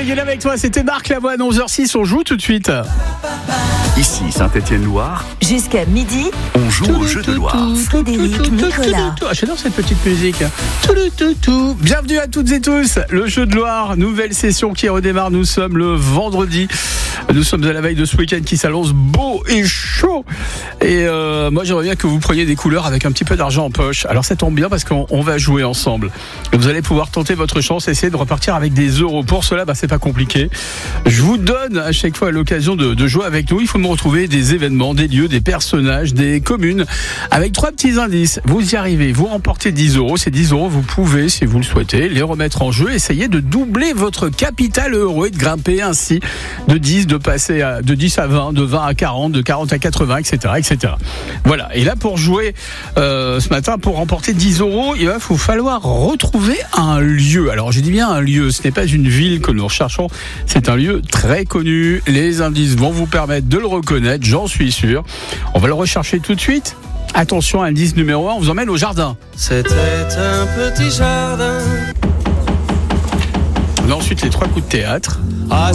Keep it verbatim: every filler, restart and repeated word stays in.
Gueule avec toi, c'était Marc Lavoine, onze heures six, on joue tout de suite. Ici Saint-Étienne-Loire. Jusqu'à midi, on joue au jeu de Loire. Frédéric, Nicolas. Ah, j'adore cette petite musique. Bienvenue à toutes et tous, le jeu de Loire, nouvelle session qui redémarre. Nous sommes le vendredi. Nous sommes à la veille de ce week-end qui s'annonce beau et chaud. Et euh, moi, j'aimerais bien que vous preniez des couleurs avec un petit peu d'argent en poche. Alors, ça tombe bien parce qu'on on va jouer ensemble. Vous allez pouvoir tenter votre chance, essayer de repartir avec des euros. Pour cela, bah, c'est pas compliqué. Je vous donne à chaque fois l'occasion de, de jouer avec nous. Il faut me retrouver des événements, des lieux, des personnages, des communes. Avec trois petits indices, vous y arrivez. Vous remportez dix euros. Ces dix euros, vous pouvez, si vous le souhaitez, les remettre en jeu. Essayez de doubler votre capital euro et de grimper ainsi de dix, de passer à, de dix à vingt, de vingt à quarante, de quarante à quatre-vingts, et cetera, et cetera. Voilà. Et là, pour jouer euh, ce matin, pour remporter dix euros, il va faut falloir retrouver un lieu. Alors, je dis bien un lieu. Ce n'est pas une ville que nous recherchons. C'est un lieu très connu. Les indices vont vous permettre de le reconnaître, j'en suis sûr. On va le rechercher tout de suite. Attention, indice numéro un, on vous emmène au jardin. C'était un petit jardin. On a ensuite les trois coups de théâtre. À